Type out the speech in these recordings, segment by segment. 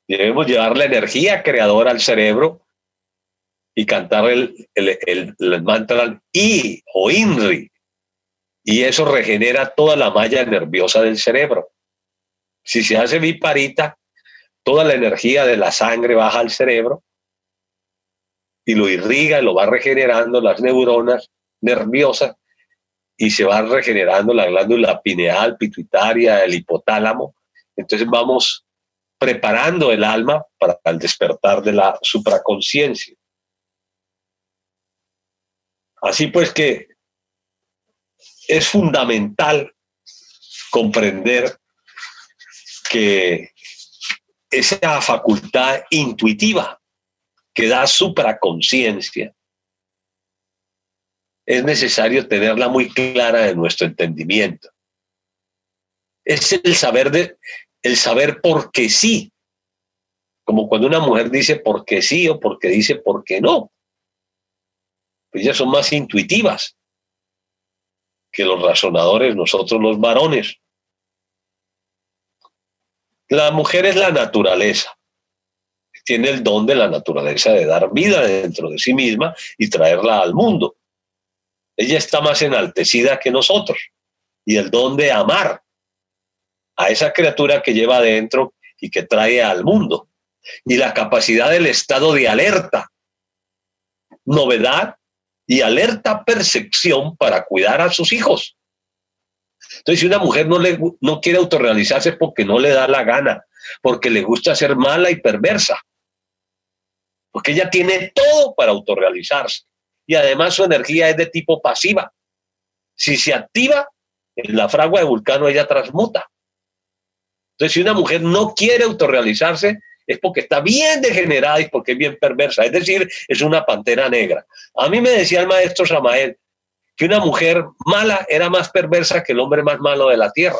Debemos llevar la energía creadora al cerebro y cantar el mantra I o INRI. Y eso regenera toda la malla nerviosa del cerebro. Si se hace viparita, toda la energía de la sangre baja al cerebro y lo irriga y lo va regenerando las neuronas nerviosas y se va regenerando la glándula pineal, pituitaria, el hipotálamo. Entonces vamos preparando el alma para el despertar de la supraconciencia. Así pues que es fundamental comprender que esa facultad intuitiva que da supraconciencia es necesario tenerla muy clara en nuestro entendimiento. Es el saber por qué sí, como cuando una mujer dice por qué sí o porque dice por qué no. Pues ellas son más intuitivas que los razonadores, nosotros los varones. La mujer es la naturaleza. Tiene el don de la naturaleza de dar vida dentro de sí misma y traerla al mundo. Ella está más enaltecida que nosotros. Y el don de amar a esa criatura que lleva adentro y que trae al mundo. Y la capacidad del estado de alerta, novedad y alerta percepción para cuidar a sus hijos. Entonces, si una mujer no quiere autorrealizarse porque no le da la gana, porque le gusta ser mala y perversa, porque ella tiene todo para autorrealizarse y además su energía es de tipo pasiva. Si se activa, en la fragua de Vulcano ella transmuta. Entonces, si una mujer no quiere autorrealizarse, es porque está bien degenerada y porque es bien perversa, es decir, es una pantera negra. A mí me decía el maestro Samael que una mujer mala era más perversa que el hombre más malo de la tierra.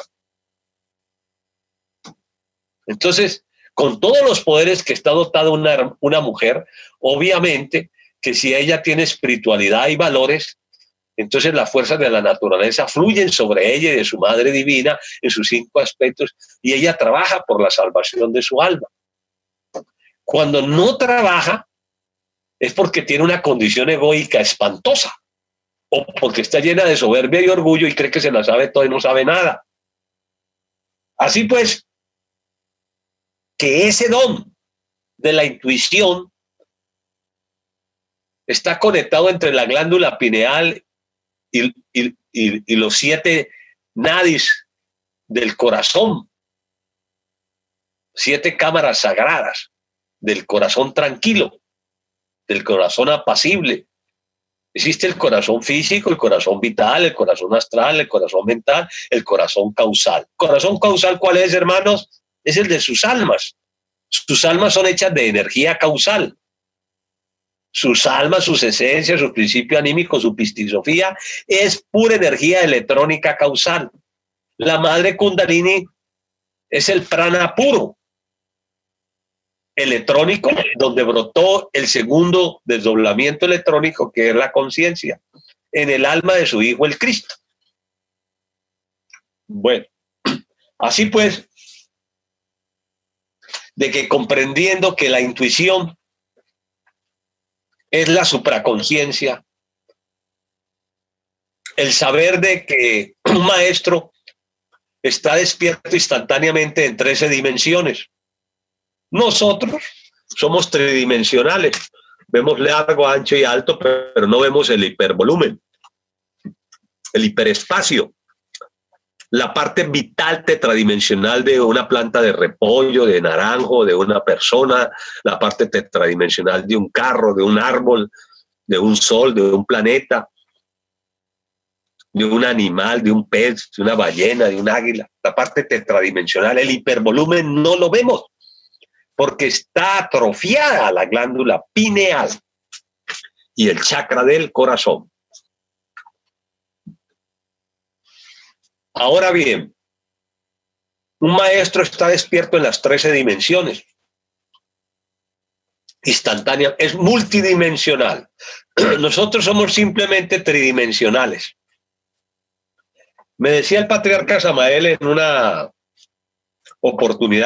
Entonces, con todos los poderes que está dotada una mujer, obviamente que si ella tiene espiritualidad y valores, entonces las fuerzas de la naturaleza fluyen sobre ella y de su madre divina en sus 5 aspectos y ella trabaja por la salvación de su alma. Cuando no trabaja es porque tiene una condición egoica espantosa o porque está llena de soberbia y orgullo y cree que se la sabe todo y no sabe nada. Así pues, que ese don de la intuición está conectado entre la glándula pineal y los 7 nadis del corazón, 7 cámaras sagradas del corazón tranquilo, del corazón apacible. Existe el corazón físico, el corazón vital, el corazón astral, el corazón mental, el corazón causal. ¿Corazón causal cuál es, hermanos? Es el de sus almas. Sus almas son hechas de energía causal. Sus almas, sus esencias, su principio anímico, su pistisofía, es pura energía electrónica causal. La madre Kundalini es el prana puro, electrónico, donde brotó el segundo desdoblamiento electrónico, que es la conciencia, en el alma de su Hijo el Cristo. Bueno, así pues, de que comprendiendo que la intuición es la supraconciencia, el saber de que un maestro está despierto instantáneamente en 13 dimensiones. Nosotros somos tridimensionales, vemos largo, ancho y alto, pero no vemos el hipervolumen, el hiperespacio, la parte vital tetradimensional de una planta de repollo, de naranjo, de una persona, la parte tetradimensional de un carro, de un árbol, de un sol, de un planeta, de un animal, de un pez, de una ballena, de un águila. La parte tetradimensional, el hipervolumen no lo vemos porque está atrofiada la glándula pineal y el chakra del corazón. Ahora bien, un maestro está despierto en las 13 dimensiones. Instantánea, es multidimensional. Nosotros somos simplemente tridimensionales. Me decía el patriarca Samael en una oportunidad